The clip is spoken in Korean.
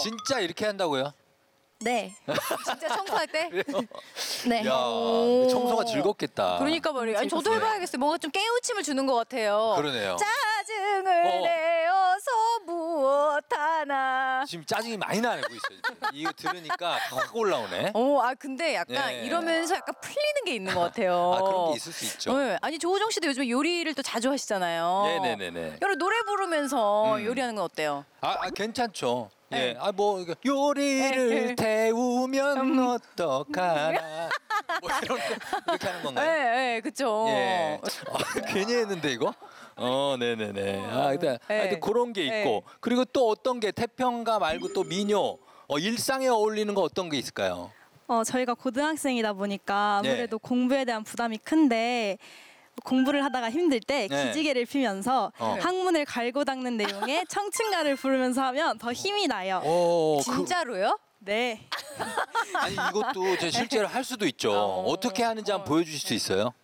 진짜 이렇게 한다고요? 네. 진짜 청소할 때? 네. 야, 청소가 즐겁겠다. 그러니까 말이에요. 아니 저도 해봐야겠어요. 뭔가 좀 깨우침을 주는 것 같아요. 그러네요. 짜증을 내어서 무엇하나. 지금 짜증이 많이 나고 있어요. 지금. 이거 들으니까 확 올라오네. 근데 약간 네. 이러면서 약간 풀리는 게 있는 것 같아요. 아, 그런 게 있을 수 있죠. 네. 아니 조우정 씨도 요즘에 요리를 또 자주 하시잖아요. 네네네네. 여러 노래 부르면서 요리하는 건 어때요? 괜찮죠. 예, 네. 요리를 네. 태우면 어떡하나. 뭐 이렇게 하는 건가요? 네, 그쵸. 예. 괜히 했는데 이거? 네네네. 하여튼 그런 게 있고, 그리고 또 어떤 게 태평가 말고 또 민요, 일상에 어울리는 거 어떤 게 있을까요? 저희가 고등학생이다 보니까 아무래도 네. 공부에 대한 부담이 큰데 공부를 하다가 힘들 때 네. 기지개를 피면서 학문을 갈고 닦는 내용의 청춘가를 부르면서 하면 더 힘이 나요. 진짜로요? 네. 아니 이것도 제 실제로 할 수도 있죠. 어떻게 하는지 한번 보여주실 수 있어요?